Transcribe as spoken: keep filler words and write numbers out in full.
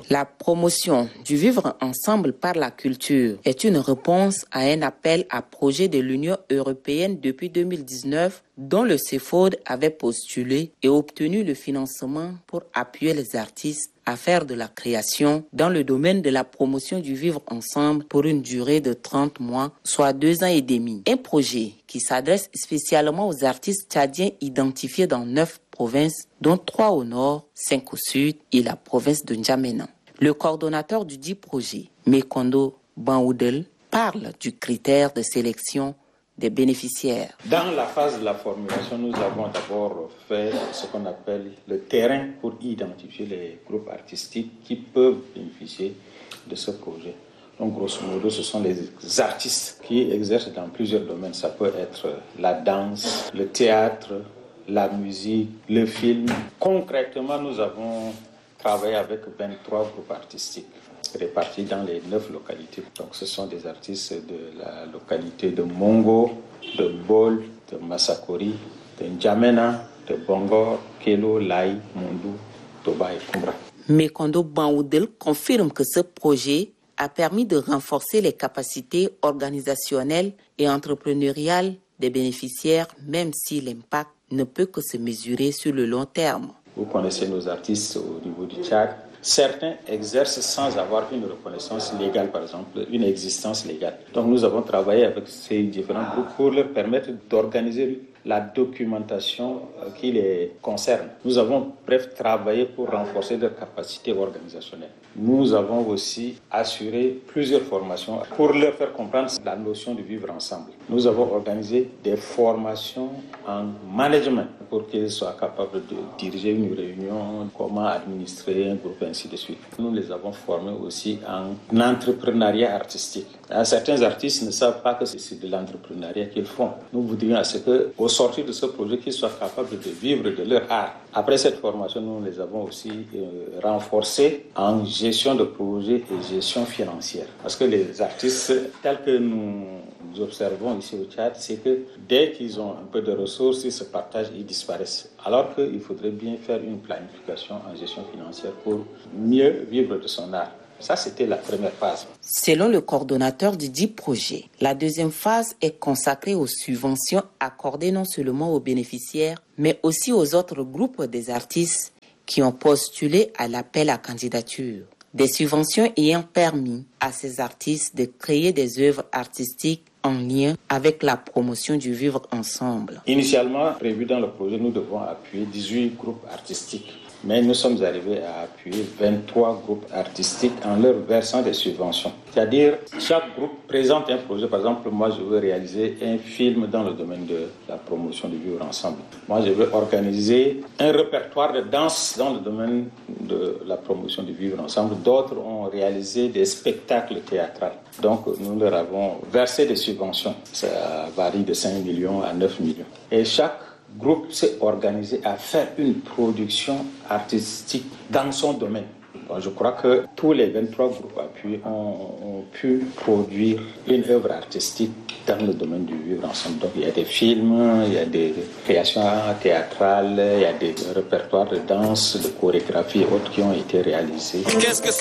La promotion du vivre ensemble par la culture est une réponse à un appel à projet de l'Union européenne depuis deux mille dix-neuf dont le CEFOD avait postulé et obtenu le financement pour appuyer les artistes à faire de la création dans le domaine de la promotion du vivre ensemble pour une durée de trente mois, soit deux ans et demi. Un projet qui s'adresse spécialement aux artistes tchadiens identifiés dans neuf provinces, dont trois au nord, cinq au sud et la province de N'Djamena. Le coordonnateur du dit projet, Mekondo Banhoudel, parle du critère de sélection des bénéficiaires. Dans la phase de la formulation, nous avons d'abord fait ce qu'on appelle le terrain pour identifier les groupes artistiques qui peuvent bénéficier de ce projet. Donc, grosso modo, ce sont les artistes qui exercent dans plusieurs domaines. Ça peut être la danse, le théâtre, la musique, le film. Concrètement, nous avons travaillé avec vingt-trois groupes artistiques répartis dans les neuf localités. Donc, ce sont des artistes de la localité de Mongo, de Bol, de Massakori, de N'Djamena, de Bongor, Kelo, Laï, Mondou, Toba et Kumbra. Mekondo Banhoudel confirme que ce projet a permis de renforcer les capacités organisationnelles et entrepreneuriales des bénéficiaires, même si l'impact ne peut que se mesurer sur le long terme. Vous connaissez nos artistes au niveau du Tchad. Certains exercent sans avoir une reconnaissance légale, par exemple, une existence légale. Donc nous avons travaillé avec ces différents groupes pour leur permettre d'organiser la documentation qui les concerne. Nous avons, bref, travaillé pour renforcer leurs capacités organisationnelles. Nous avons aussi assuré plusieurs formations pour leur faire comprendre la notion de vivre ensemble. Nous avons organisé des formations en management pour qu'ils soient capables de diriger une réunion, comment administrer un groupe, ainsi de suite. Nous les avons formés aussi en entrepreneuriat artistique. Certains artistes ne savent pas que c'est de l'entrepreneuriat qu'ils font. Nous voudrions à ce que, au sortir de ce projet, qu'ils soient capables de vivre de leur art. Après cette formation, nous les avons aussi euh, renforcés en gestion de projet et gestion financière. Parce que les artistes, tels que nous observons ici au Tchad, c'est que dès qu'ils ont un peu de ressources, ils se partagent et ils disparaissent. Alors qu'il faudrait bien faire une planification en gestion financière pour mieux vivre de son art. Ça, c'était la première phase. Selon le coordonnateur du dit projet, la deuxième phase est consacrée aux subventions accordées non seulement aux bénéficiaires, mais aussi aux autres groupes des artistes qui ont postulé à l'appel à candidature. Des subventions ayant permis à ces artistes de créer des œuvres artistiques en lien avec la promotion du vivre ensemble. Initialement, prévu dans le projet, nous devons appuyer dix-huit groupes artistiques. Mais nous sommes arrivés à appuyer vingt-trois groupes artistiques en leur versant des subventions. C'est-à-dire, chaque groupe présente un projet. Par exemple, moi, je veux réaliser un film dans le domaine de la promotion du vivre ensemble. Moi, je veux organiser un répertoire de danse dans le domaine de la promotion du vivre ensemble. D'autres ont réalisé des spectacles théâtraux. Donc, nous leur avons versé des subventions. Ça varie de cinq millions à neuf millions. Et chaque groupe s'est organisé à faire une production artistique dans son domaine. Bon, je crois que tous les vingt-trois groupes appuyés ont, ont pu produire une œuvre artistique dans le domaine du vivre ensemble. Donc il y a des films, il y a des créations théâtrales, il y a des répertoires de danse, de chorégraphie et autres qui ont été réalisés. Qu'est-ce que